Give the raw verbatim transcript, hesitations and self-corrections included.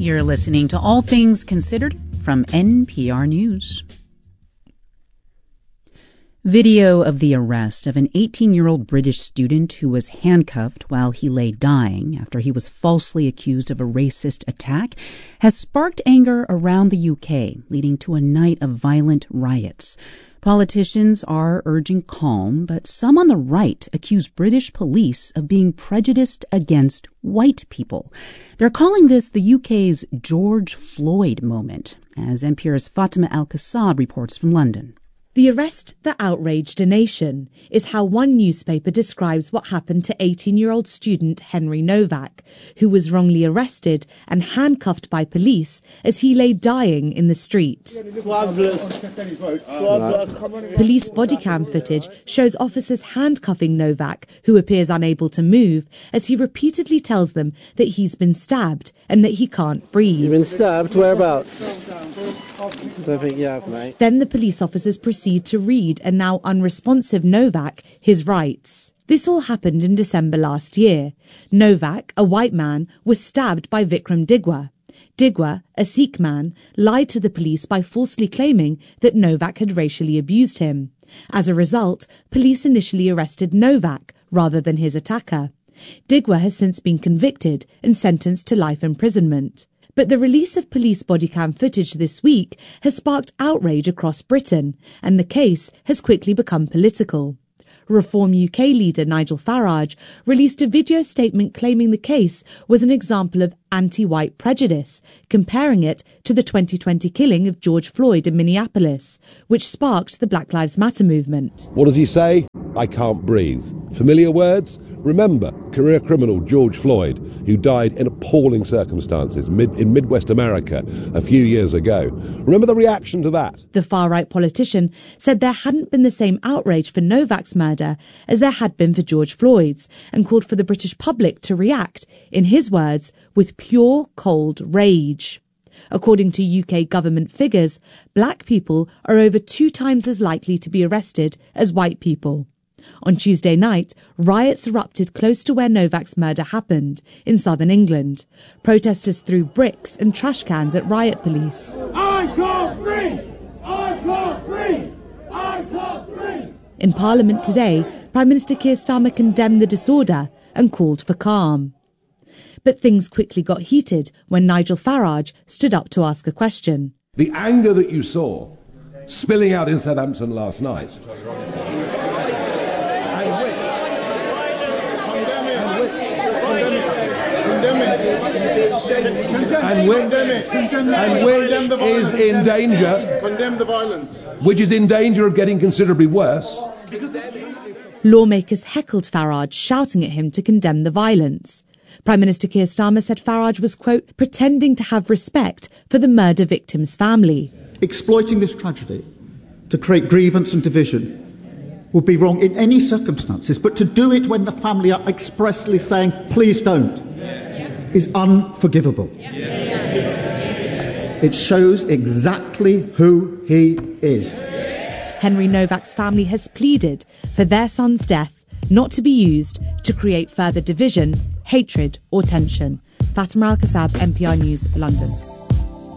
You're listening to All Things Considered from N P R News. Video of the arrest of an eighteen-year-old British student who was handcuffed while he lay dying after he was falsely accused of a racist attack has sparked anger around the U K, leading to a night of violent riots. Politicians are urging calm, but some on the right accuse British police of being prejudiced against white people. They're calling this the U K's George Floyd moment, as N P R's Fatima Al-Qasab reports from London. The arrest that outraged a nation is how one newspaper describes what happened to eighteen-year-old student Henry Novak, who was wrongly arrested and handcuffed by police as he lay dying in the street. Police body cam footage shows officers handcuffing Novak, who appears unable to move, as he repeatedly tells them that he's been stabbed and that he can't breathe. You've been stabbed? Whereabouts? I don't think you have, mate. Then the police officers proceed to read a now unresponsive Novak his rights. This all happened in December last year. Novak, a white man, was stabbed by Vikram Digwa. Digwa, a Sikh man, lied to the police by falsely claiming that Novak had racially abused him. As a result, police initially arrested Novak rather than his attacker. Digwa has since been convicted and sentenced to life imprisonment. But the release of police body cam footage this week has sparked outrage across Britain, and the case has quickly become political. Reform U K leader Nigel Farage released a video statement claiming the case was an example of anti-white prejudice, comparing it to the twenty twenty killing of George Floyd in Minneapolis, which sparked the Black Lives Matter movement. What does he say? I can't breathe. Familiar words? Remember, career criminal George Floyd, who died in appalling circumstances mid- in Midwest America a few years ago. Remember the reaction to that? The far-right politician said there hadn't been the same outrage for Novak's murder as there had been for George Floyd's, and called for the British public to react, in his words, with pure, cold rage. According to U K government figures, black people are over two times as likely to be arrested as white people. On Tuesday night, riots erupted close to where Novak's murder happened, in southern England. Protesters threw bricks and trash cans at riot police. I can't breathe! I can't breathe! I can't breathe! In Parliament today, Prime Minister Keir Starmer condemned the disorder and called for calm. But things quickly got heated when Nigel Farage stood up to ask a question. The anger that you saw spilling out in Southampton last night. And which, and which is in danger, condemn the violence, which is in danger of getting considerably worse. Lawmakers heckled Farage, shouting at him to condemn the violence. Prime Minister Keir Starmer said Farage was, quote, pretending to have respect for the murder victim's family. Exploiting this tragedy to create grievance and division would be wrong in any circumstances, but to do it when the family are expressly saying, please don't, is unforgivable. It shows exactly who he is. Henry Novak's family has pleaded for their son's death not to be used to create further division, hatred or tension. Fatima Al-Qasab, N P R News, London.